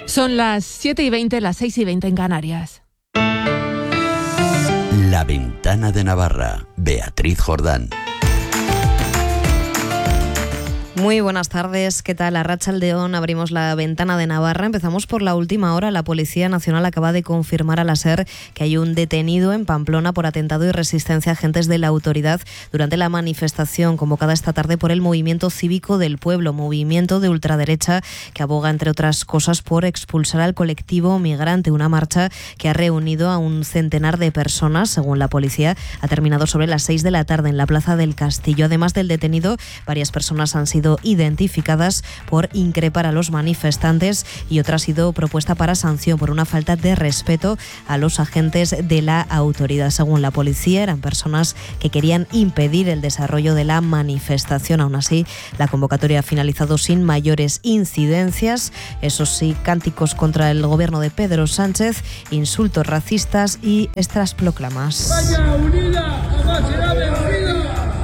Son las 7:20, las 6:20 en Canarias. La Ventana de Navarra. Beatriz Jordán. Muy buenas tardes, ¿qué tal? Arratsaldeon, abrimos la Ventana de Navarra. Empezamos por la última hora. La Policía Nacional acaba de confirmar a la SER que hay un detenido en Pamplona por atentado y resistencia a agentes de la autoridad durante la manifestación convocada esta tarde por el Movimiento Cívico del Pueblo, movimiento de ultraderecha que aboga, entre otras cosas, por expulsar al colectivo migrante. Una marcha que ha reunido a un centenar de personas, según la policía. Ha terminado sobre las 6 de la tarde en la Plaza del Castillo. Además del detenido, varias personas han sido identificadas por increpar a los manifestantes y otra ha sido propuesta para sanción por una falta de respeto a los agentes de la autoridad. Según la policía, eran personas que querían impedir el desarrollo de la manifestación. Aún así, la convocatoria ha finalizado sin mayores incidencias. Eso sí, cánticos contra el gobierno de Pedro Sánchez, insultos racistas y estas proclamas. España unida jamás será vencida.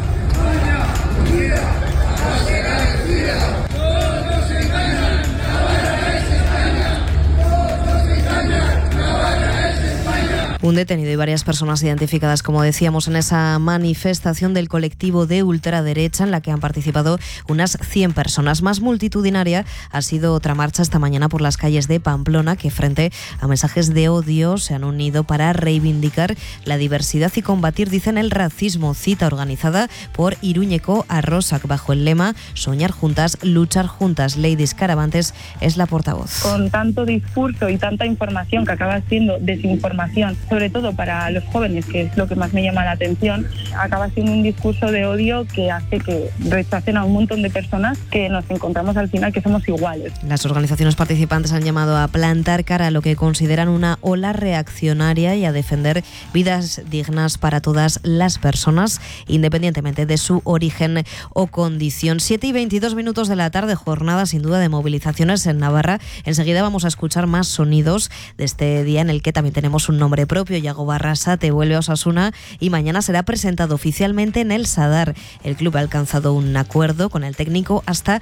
España unida jamás será vencida. Todos nos engañan, Navarra es España. Todos nos engañan, Navarra es España. Un detenido y varias personas identificadas, como decíamos, en esa manifestación del colectivo de ultraderecha en la que han participado unas 100 personas. Más multitudinaria ha sido otra marcha esta mañana por las calles de Pamplona que, frente a mensajes de odio, se han unido para reivindicar la diversidad y combatir, dicen, el racismo. Cita organizada por Iruñeko Arrosak bajo el lema Soñar juntas, luchar juntas. Ladies Caravantes es la portavoz. Con tanto discurso y tanta información que acaba siendo desinformación, sobre todo para los jóvenes, que es lo que más me llama la atención, acaba siendo un discurso de odio que hace que rechacen a un montón de personas que nos encontramos al final que somos iguales. Las organizaciones participantes han llamado a plantar cara a lo que consideran una ola reaccionaria y a defender vidas dignas para todas las personas, independientemente de su origen o condición. 7:22 de la tarde, jornada sin duda de movilizaciones en Navarra. Enseguida vamos a escuchar más sonidos de este día en el que también tenemos un nombre propio. Yago Barrasate vuelve a Osasuna y mañana será presentado oficialmente en el Sadar. El club ha alcanzado un acuerdo con el técnico hasta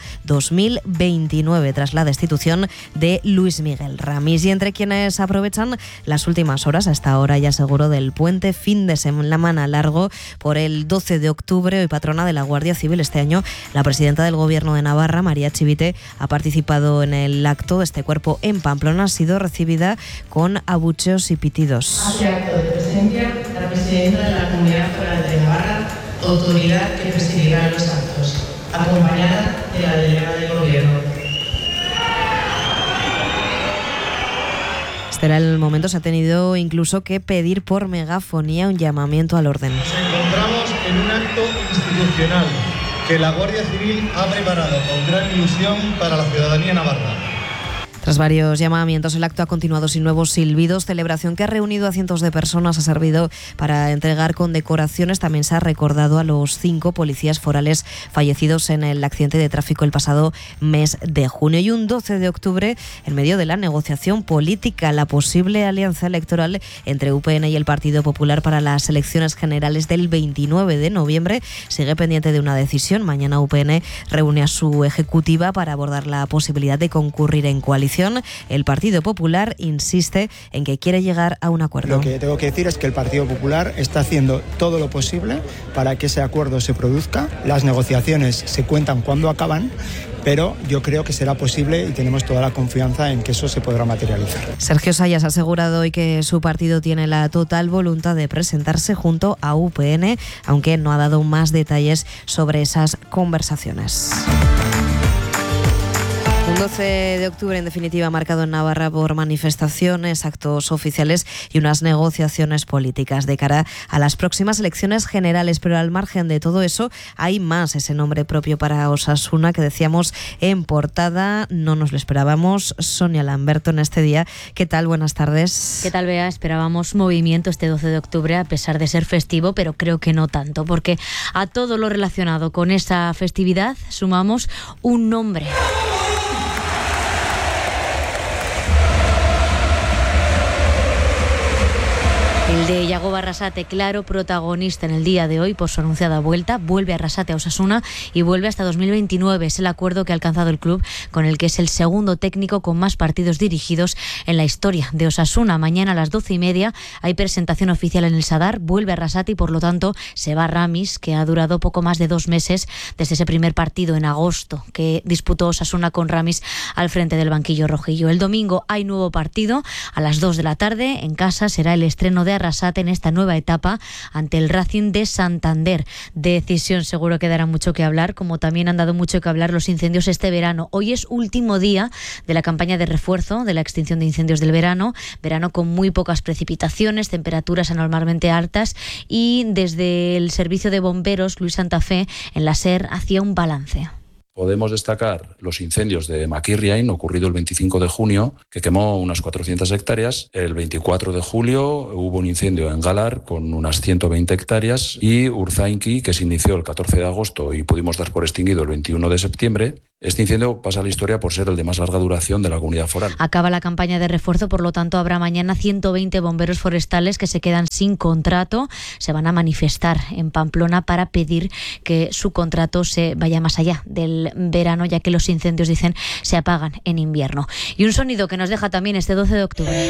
2029 tras la destitución de Luis Miguel Ramis. Y entre quienes aprovechan las últimas horas, hasta ahora ya seguro, del puente, fin de semana largo por el 12 de octubre, hoy patrona de la Guardia Civil. Este año la presidenta del Gobierno de Navarra, María Chivite, ha participado en el acto de este cuerpo en Pamplona. Ha sido recibida con abucheos y pitidos. Hace acto de presencia la presidenta de la Comunidad Foral de Navarra, autoridad que presidirá los actos, acompañada de la delegada del Gobierno. Este era el momento. Se ha tenido incluso que pedir por megafonía un llamamiento al orden. Nos encontramos en un acto institucional que la Guardia Civil ha preparado con gran ilusión para la ciudadanía navarra. Tras varios llamamientos, el acto ha continuado sin nuevos silbidos. Celebración que ha reunido a cientos de personas, ha servido para entregar condecoraciones. También se ha recordado a los 5 policías forales fallecidos en el accidente de tráfico el pasado mes de junio. Y un 12 de octubre, en medio de la negociación política, la posible alianza electoral entre UPN y el Partido Popular para las elecciones generales del 29 de noviembre sigue pendiente de una decisión. Mañana UPN reúne a su ejecutiva para abordar la posibilidad de concurrir en coalición. El Partido Popular insiste en que quiere llegar a un acuerdo. Lo que tengo que decir es que el Partido Popular está haciendo todo lo posible para que ese acuerdo se produzca. Las negociaciones se cuentan cuando acaban, pero yo creo que será posible y tenemos toda la confianza en que eso se podrá materializar. Sergio Sayas ha asegurado hoy que su partido tiene la total voluntad de presentarse junto a UPN, aunque no ha dado más detalles sobre esas conversaciones. Un 12 de octubre, en definitiva, marcado en Navarra por manifestaciones, actos oficiales y unas negociaciones políticas de cara a las próximas elecciones generales. Pero al margen de todo eso, hay más. Ese nombre propio para Osasuna que decíamos en portada, no nos lo esperábamos. Sonia Lamberto, en este día. ¿Qué tal? Buenas tardes. ¿Qué tal, Bea? Esperábamos movimiento este 12 de octubre, a pesar de ser festivo, pero creo que no tanto, porque a todo lo relacionado con esa festividad sumamos un nombre. El de Yago Arrasate, claro protagonista en el día de hoy por su anunciada vuelta, vuelve Arrasate a Osasuna y vuelve hasta 2029. Es el acuerdo que ha alcanzado el club, con el que es el segundo técnico con más partidos dirigidos en la historia de Osasuna. Mañana a las 12:30 hay presentación oficial en el Sadar, vuelve Arrasate y por lo tanto se va Ramis, que ha durado poco más de 2 meses desde ese primer partido en agosto que disputó Osasuna con Ramis al frente del banquillo rojillo. El domingo hay nuevo partido a las 2 de la tarde. En casa será el estreno de Arrasate en esta nueva etapa ante el Racing de Santander. Decisión seguro que dará mucho que hablar, como también han dado mucho que hablar los incendios este verano. Hoy es último día de la campaña de refuerzo de la extinción de incendios del verano con muy pocas precipitaciones, temperaturas anormalmente altas, y desde el servicio de bomberos Luis Santa Fe en la SER hacía un balance. Podemos destacar los incendios de Makirriain, ocurrido el 25 de junio, que quemó unas 400 hectáreas. El 24 de julio hubo un incendio en Galar con unas 120 hectáreas. Y Urzainki, que se inició el 14 de agosto y pudimos dar por extinguido el 21 de septiembre. Este incendio pasa a la historia por ser el de más larga duración de la comunidad foral. Acaba la campaña de refuerzo, por lo tanto habrá mañana 120 bomberos forestales que se quedan sin contrato. Se van a manifestar en Pamplona para pedir que su contrato se vaya más allá del verano, ya que los incendios, dicen, se apagan en invierno. Y un sonido que nos deja también este 12 de octubre.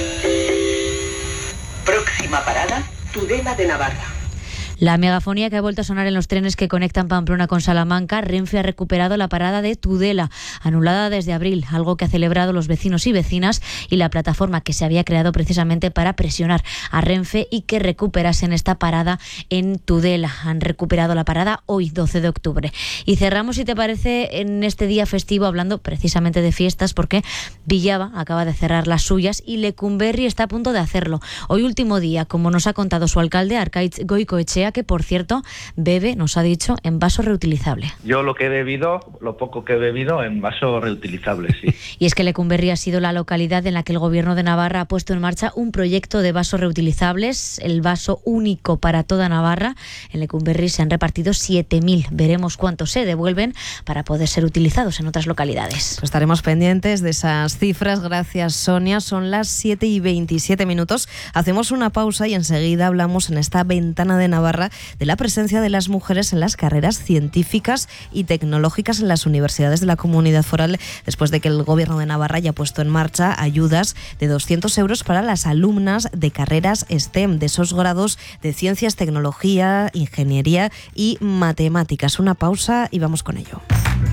Próxima parada, Tudela de Navarra. La megafonía que ha vuelto a sonar en los trenes que conectan Pamplona con Salamanca. Renfe ha recuperado la parada de Tudela, anulada desde abril, algo que ha celebrado los vecinos y vecinas y la plataforma que se había creado precisamente para presionar a Renfe y que recuperasen esta parada en Tudela. Han recuperado la parada hoy, 12 de octubre. Y cerramos, si te parece, en este día festivo hablando precisamente de fiestas, porque Villava acaba de cerrar las suyas y Lecumberri está a punto de hacerlo. Hoy último día, como nos ha contado su alcalde, Arkaitz Goikoetxea, que por cierto bebe, nos ha dicho, en vaso reutilizable. Yo lo que he bebido, lo poco que he bebido, en vaso reutilizable, sí. Y es que Lecumberri ha sido la localidad en la que el Gobierno de Navarra ha puesto en marcha un proyecto de vasos reutilizables, el vaso único para toda Navarra. En Lecumberri se han repartido 7.000. Veremos cuántos se devuelven para poder ser utilizados en otras localidades. Pues estaremos pendientes de esas cifras. Gracias, Sonia. Son las 7:27. Hacemos una pausa y enseguida hablamos en esta ventana de Navarra de la presencia de las mujeres en las carreras científicas y tecnológicas en las universidades de la Comunidad Foral, después de que el Gobierno de Navarra haya puesto en marcha ayudas de 200 euros para las alumnas de carreras STEM, de esos grados de ciencias, tecnología, ingeniería y matemáticas. Una pausa y vamos con ello.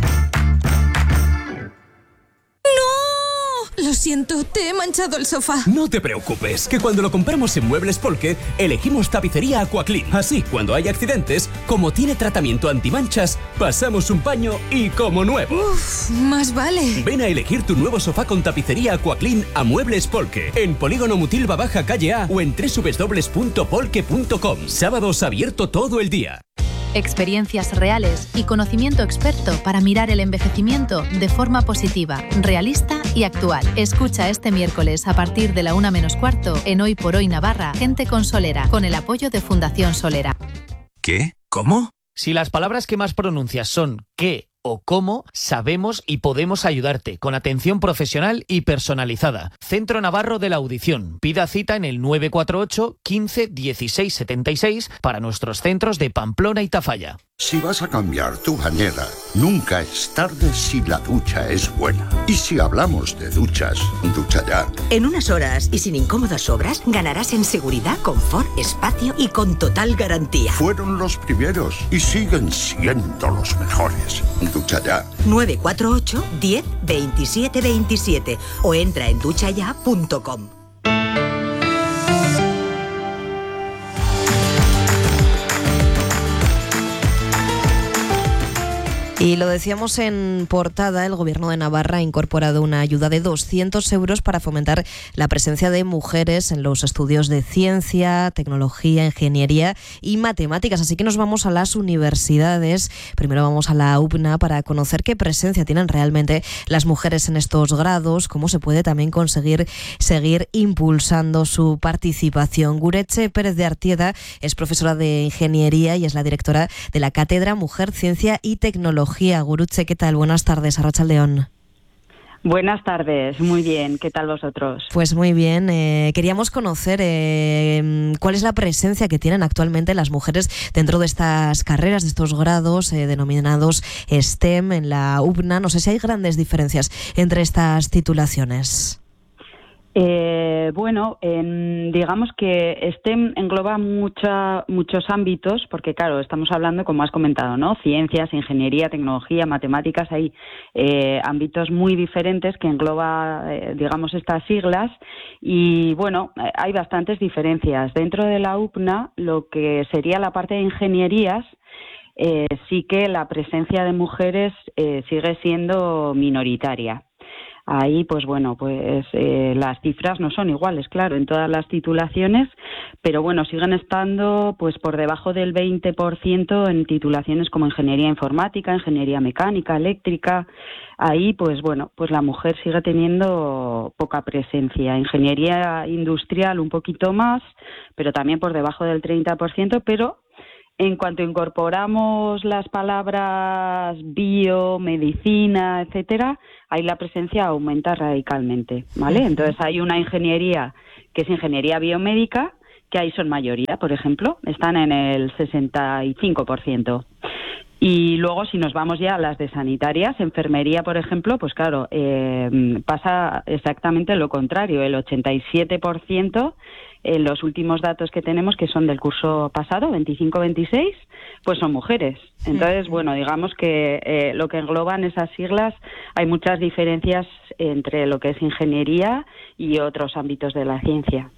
Lo siento, te he manchado el sofá. No te preocupes, que cuando lo compramos en Muebles Polke, elegimos tapicería Aquaclean. Así, cuando hay accidentes, como tiene tratamiento antimanchas, pasamos un paño y como nuevo. Uf, más vale. Ven a elegir tu nuevo sofá con tapicería Aquaclean a Muebles Polke, en Polígono Mutilva Baja Calle A o en www.polke.com. Sábados abierto todo el día. Experiencias reales y conocimiento experto para mirar el envejecimiento de forma positiva, realista y actual. Escucha este miércoles a partir de la 1:15 en Hoy por Hoy Navarra, Gente con Solera, con el apoyo de Fundación Solera. ¿Qué? ¿Cómo? Si las palabras que más pronuncias son qué o cómo, sabemos y podemos ayudarte con atención profesional y personalizada. Centro Navarro de la Audición. Pida cita en el 948 15 16 76 para nuestros centros de Pamplona y Tafalla. Si vas a cambiar tu bañera, nunca es tarde si la ducha es buena. Y si hablamos de duchas, Ducha Ya. En unas horas y sin incómodas obras, ganarás en seguridad, confort, espacio y con total garantía. Fueron los primeros y siguen siendo los mejores. Ducha Ya. 948 10 27 27 o entra en duchaya.com. Y lo decíamos en portada, el Gobierno de Navarra ha incorporado una ayuda de 200 euros para fomentar la presencia de mujeres en los estudios de ciencia, tecnología, ingeniería y matemáticas. Así que nos vamos a las universidades. Primero vamos a la UPNA para conocer qué presencia tienen realmente las mujeres en estos grados, cómo se puede también conseguir seguir impulsando su participación. Guretxe Pérez de Artieda es profesora de ingeniería y es la directora de la Cátedra Mujer, Ciencia y Tecnología. Gurutxe, ¿qué tal? Buenas tardes, Arratsaldeon. Buenas tardes, muy bien, ¿qué tal vosotros? Pues muy bien, queríamos conocer cuál es la presencia que tienen actualmente las mujeres dentro de estas carreras, de estos grados denominados STEM en la UPNA. No sé si hay grandes diferencias entre estas titulaciones. Digamos que STEM engloba muchos ámbitos, porque claro, estamos hablando, como has comentado, ¿no? Ciencias, ingeniería, tecnología, matemáticas, hay ámbitos muy diferentes que engloba, digamos, estas siglas, y bueno, hay bastantes diferencias. Dentro de la UPNA, lo que sería la parte de ingenierías, sí que la presencia de mujeres sigue siendo minoritaria. Ahí, pues bueno, las cifras no son iguales, claro, en todas las titulaciones, pero bueno, siguen estando pues por debajo del 20% en titulaciones como ingeniería informática, ingeniería mecánica, eléctrica. Ahí, pues bueno, pues la mujer sigue teniendo poca presencia. Ingeniería industrial un poquito más, pero también por debajo del 30%, pero en cuanto incorporamos las palabras bio, medicina, etcétera, ahí la presencia aumenta radicalmente, ¿vale? Entonces hay una ingeniería que es ingeniería biomédica, que ahí son mayoría, por ejemplo, están en el 65%. Y luego, si nos vamos ya a las de sanitarias, enfermería, por ejemplo, pues claro, pasa exactamente lo contrario, el 87%. En los últimos datos que tenemos, que son del curso pasado, 25-26, pues son mujeres. Entonces, bueno, digamos que lo que engloban esas siglas, hay muchas diferencias entre lo que es ingeniería y otros ámbitos de la ciencia.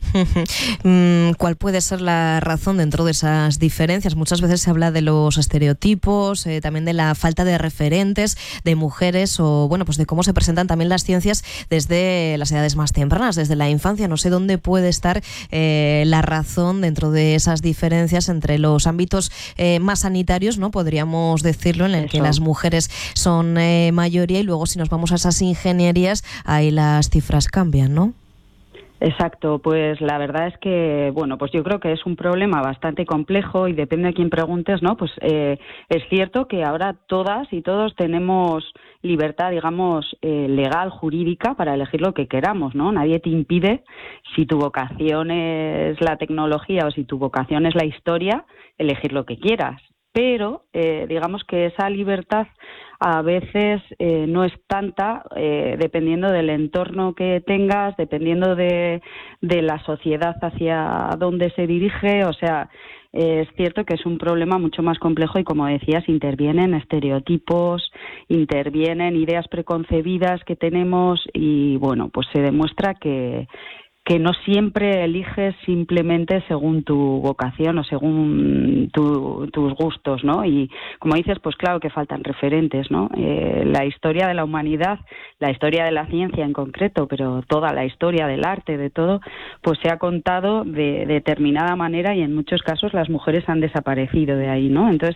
¿Cuál puede ser la razón dentro de esas diferencias? Muchas veces se habla de los estereotipos, también de la falta de referentes de mujeres, o bueno, pues de cómo se presentan también las ciencias desde las edades más tempranas, desde la infancia. No sé dónde puede estar la razón dentro de esas diferencias entre los ámbitos más sanitarios, ¿no? Podríamos decirlo, en el que las mujeres son mayoría, y luego si nos vamos a esas ingenierías, ahí las cifras cambian, ¿no? Exacto, pues la verdad es que, bueno, pues yo creo que es un problema bastante complejo y depende de quién preguntes, ¿no? Pues es cierto que ahora todas y todos tenemos libertad, digamos, legal, jurídica, para elegir lo que queramos, ¿no? Nadie te impide, si tu vocación es la tecnología o si tu vocación es la historia, elegir lo que quieras. Pero digamos que esa libertad a veces no es tanta, dependiendo del entorno que tengas, dependiendo de la sociedad hacia dónde se dirige. O sea, es cierto que es un problema mucho más complejo y, como decías, intervienen estereotipos, intervienen ideas preconcebidas que tenemos y, bueno, pues se demuestra que no siempre eliges simplemente según tu vocación o según tus gustos, ¿no? Y como dices, pues claro que faltan referentes, ¿no? La historia de la humanidad, la historia de la ciencia en concreto, pero toda la historia del arte, de todo, pues se ha contado de determinada manera y en muchos casos las mujeres han desaparecido de ahí, ¿no? Entonces,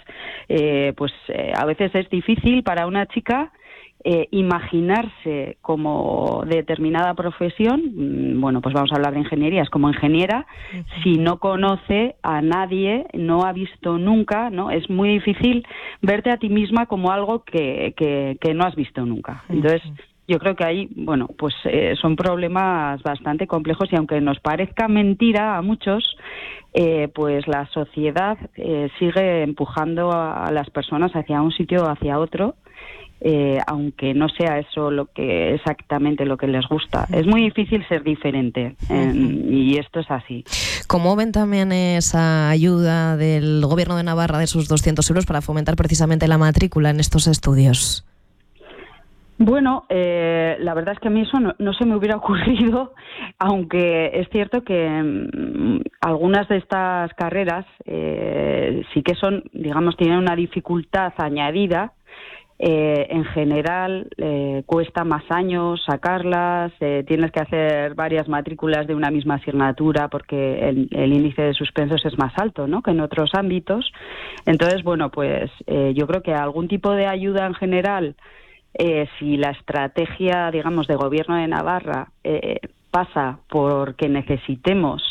a veces es difícil para una chica imaginarse como determinada profesión. Bueno, pues vamos a hablar de ingenierías, como ingeniera, si no conoce a nadie, no ha visto nunca, ¿no? Es muy difícil verte a ti misma como algo que no has visto nunca. Entonces, yo creo que ahí, bueno, pues son problemas bastante complejos y aunque nos parezca mentira a muchos, pues la sociedad sigue empujando a las personas hacia un sitio o hacia otro, aunque no sea eso exactamente lo que les gusta. Es muy difícil ser diferente y esto es así. ¿Cómo ven también esa ayuda del Gobierno de Navarra de esos 200 euros para fomentar precisamente la matrícula en estos estudios? Bueno, la verdad es que a mí eso no se me hubiera ocurrido, aunque es cierto que algunas de estas carreras sí que son, digamos, tienen una dificultad añadida. En general cuesta más años sacarlas, tienes que hacer varias matrículas de una misma asignatura porque el índice de suspensos es más alto, ¿no?, que en otros ámbitos. Entonces, bueno, pues yo creo que algún tipo de ayuda en general, si la estrategia, digamos, de Gobierno de Navarra pasa porque necesitemos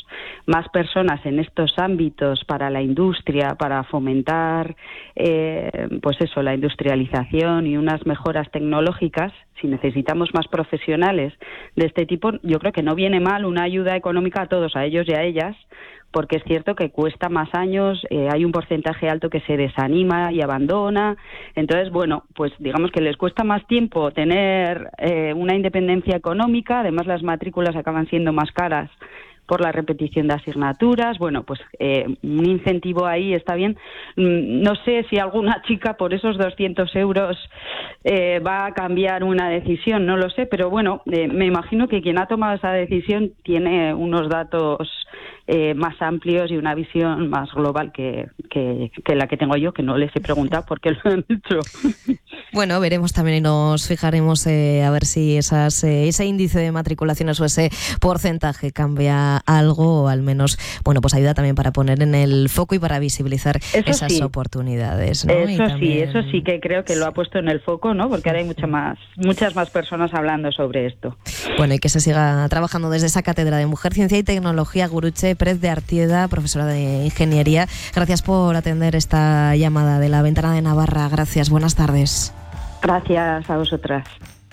más personas en estos ámbitos para la industria, para fomentar pues eso, la industrialización y unas mejoras tecnológicas, si necesitamos más profesionales de este tipo, yo creo que no viene mal una ayuda económica a todos, a ellos y a ellas, porque es cierto que cuesta más años, hay un porcentaje alto que se desanima y abandona. Entonces, bueno, pues digamos que les cuesta más tiempo tener una independencia económica, además las matrículas acaban siendo más caras por la repetición de asignaturas. Bueno, pues un incentivo ahí está bien. No sé si alguna chica por esos 200 euros va a cambiar una decisión, no lo sé, pero bueno, me imagino que quien ha tomado esa decisión tiene unos datos más amplios y una visión más global que la que tengo yo, que no les he preguntado por qué lo han hecho. Bueno, veremos también y nos fijaremos a ver si ese índice de matriculaciones o ese porcentaje cambia algo, o al menos, bueno, pues ayuda también para poner en el foco y para visibilizar esas oportunidades, ¿no? Eso sí que creo que lo ha puesto en el foco, ¿no? Porque ahora hay muchas más personas hablando sobre esto. Bueno, y que se siga trabajando desde esa cátedra de Mujer, Ciencia y Tecnología. Guruche Pérez de Artieda, profesora de Ingeniería, gracias por atender esta llamada de la Ventana de Navarra. Gracias, buenas tardes. Gracias a vosotras.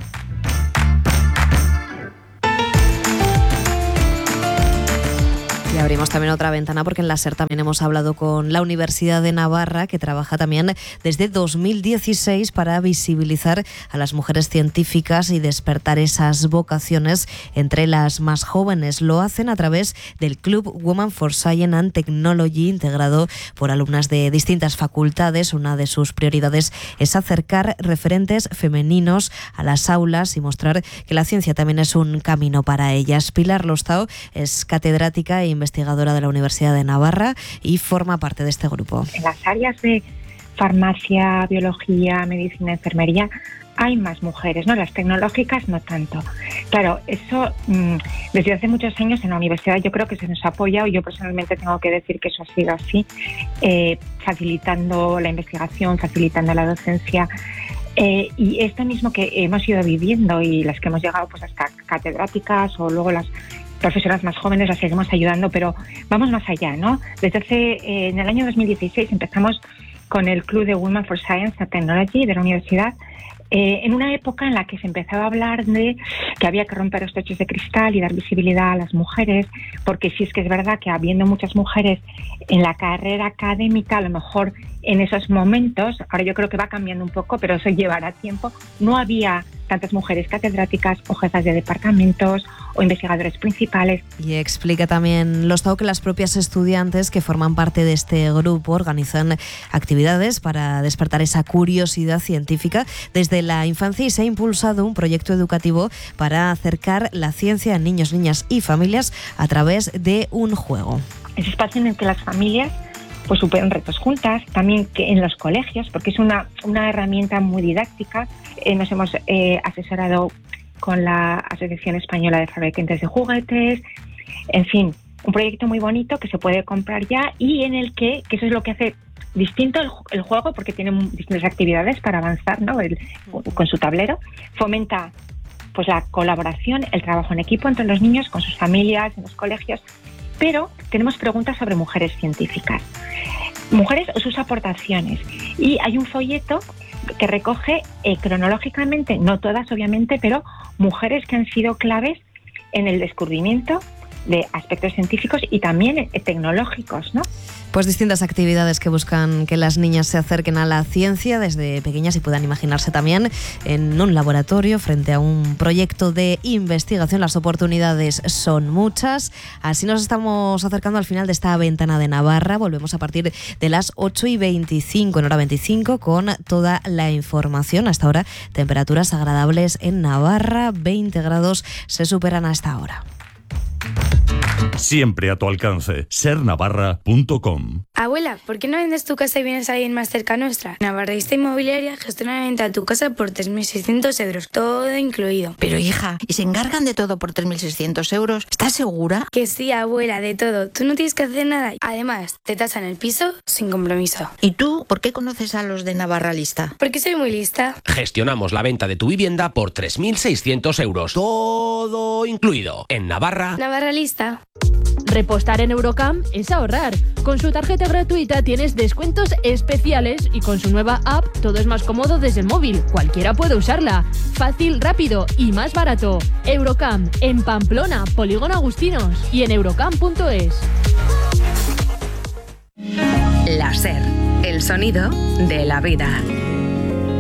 Y abrimos también otra ventana porque en la SER también hemos hablado con la Universidad de Navarra, que trabaja también desde 2016 para visibilizar a las mujeres científicas y despertar esas vocaciones entre las más jóvenes. Lo hacen a través del Club Women for Science and Technology, integrado por alumnas de distintas facultades. Una de sus prioridades es acercar referentes femeninos a las aulas y mostrar que la ciencia también es un camino para ellas. Pilar Lostao es catedrática e investigadora de la Universidad de Navarra y forma parte de este grupo. En las áreas de farmacia, biología, medicina, enfermería hay más mujeres, ¿no? Las tecnológicas no tanto. Claro, eso desde hace muchos años en la universidad yo creo que se nos ha apoyado, y yo personalmente tengo que decir que eso ha sido así, facilitando la investigación, facilitando la docencia. Y esto mismo que hemos ido viviendo y las que hemos llegado pues hasta catedráticas o luego las profesoras más jóvenes las seguimos ayudando, pero vamos más allá, ¿no? Desde en el año 2016 empezamos con el Club de Women for Science and Technology de la universidad, en una época en la que se empezaba a hablar de que había que romper los techos de cristal y dar visibilidad a las mujeres, porque sí es que es verdad que habiendo muchas mujeres en la carrera académica, a lo mejor en esos momentos, ahora yo creo que va cambiando un poco, pero eso llevará tiempo, no había tantas mujeres catedráticas o jefas de departamentos o investigadores principales. Y explica también Lostao que las propias estudiantes que forman parte de este grupo organizan actividades para despertar esa curiosidad científica desde la infancia, y se ha impulsado un proyecto educativo para acercar la ciencia a niños, niñas y familias a través de un juego. Ese espacio en el que las familias pues superan retos juntas, también que en los colegios, porque es una herramienta muy didáctica. Nos hemos asesorado con la Asociación Española de Fabricantes de Juguetes, en fin, un proyecto muy bonito que se puede comprar ya y en el que eso es lo que hace distinto el juego, porque tiene distintas actividades para avanzar, ¿no? Con su tablero, fomenta pues la colaboración, el trabajo en equipo entre los niños, con sus familias, en los colegios, pero tenemos preguntas sobre mujeres científicas, mujeres o sus aportaciones, y hay un folleto que recoge cronológicamente, no todas obviamente, pero mujeres que han sido claves en el descubrimiento de aspectos científicos y también tecnológicos, ¿no? Pues distintas actividades que buscan que las niñas se acerquen a la ciencia desde pequeñas y puedan imaginarse también en un laboratorio frente a un proyecto de investigación. Las oportunidades son muchas. Así nos estamos acercando al final de esta Ventana de Navarra. Volvemos a partir de las 8:25, en hora 25, con toda la información. Hasta ahora, temperaturas agradables en Navarra, 20 grados se superan hasta ahora. Siempre a tu alcance. sernavarra.com. Abuela, ¿por qué no vendes tu casa y vienes a alguien más cerca nuestra? Navarrista Inmobiliaria gestiona la venta de tu casa por 3.600 euros, todo incluido. Pero hija, ¿y se encargan de todo por 3.600 euros? ¿Estás segura? Que sí, abuela, de todo. Tú no tienes que hacer nada. Además, te tasan el piso sin compromiso. ¿Y tú por qué conoces a los de Navarra Lista? Porque soy muy lista. Gestionamos la venta de tu vivienda por 3.600 euros, todo incluido. En Navarra. Navarra Lista. Repostar en Eurocam es ahorrar. Con su tarjeta gratuita tienes descuentos especiales y con su nueva app todo es más cómodo desde el móvil. Cualquiera puede usarla. Fácil, rápido y más barato. Eurocam en Pamplona, Polígono Agustinos y en eurocam.es. La SER, el sonido de la vida.